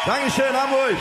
Dankeschön, Hamburg.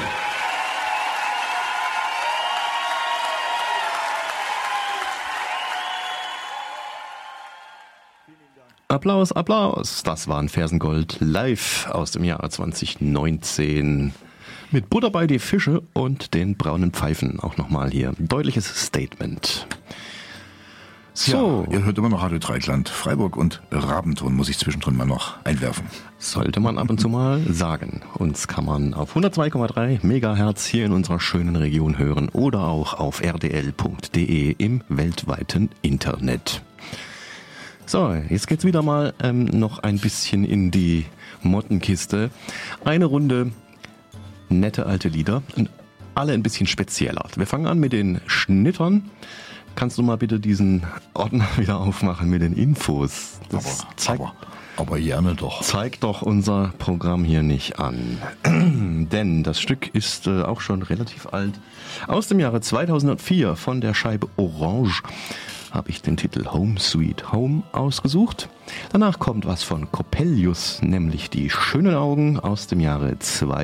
Applaus, Applaus. Das war ein Fersengold live aus dem Jahr 2019. Mit Butter bei die Fische und den braunen Pfeifen. Auch nochmal hier. Deutliches Statement. So. Ja, ihr hört immer noch Radio Dreikland. Freiburg und Rabenton muss ich zwischendrin mal noch einwerfen. Sollte man ab und zu mal sagen. Uns kann man auf 102,3 Megahertz hier in unserer schönen Region hören oder auch auf rdl.de im weltweiten Internet. So, jetzt geht's wieder mal noch ein bisschen in die Mottenkiste. Eine Runde nette alte Lieder, alle ein bisschen spezieller. Wir fangen an mit den Schnittern. Kannst du mal bitte diesen Ordner wieder aufmachen mit den Infos? Das aber gerne doch. Zeigt doch unser Programm hier nicht an. Denn das Stück ist auch schon relativ alt. Aus dem Jahre 2004 von der Scheibe Orange habe ich den Titel Home Sweet Home ausgesucht. Danach kommt was von Coppelius, nämlich Die schönen Augen aus dem Jahre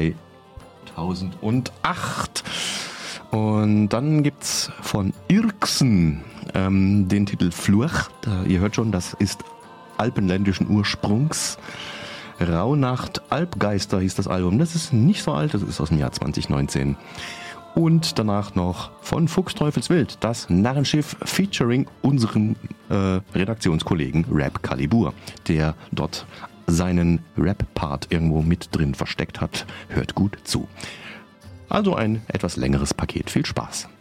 2008. Und dann gibt's von Irxen den Titel Flucht. Ihr hört schon, das ist alpenländischen Ursprungs. Rauhnacht Alpgeister hieß das Album. Das ist nicht so alt, das ist aus dem Jahr 2019. Und danach noch von Fuchsteufelswild, das Narrenschiff featuring unserem Redaktionskollegen Rap Calibur, der dort seinen Rap-Part irgendwo mit drin versteckt hat. Hört gut zu. Also ein etwas längeres Paket. Viel Spaß.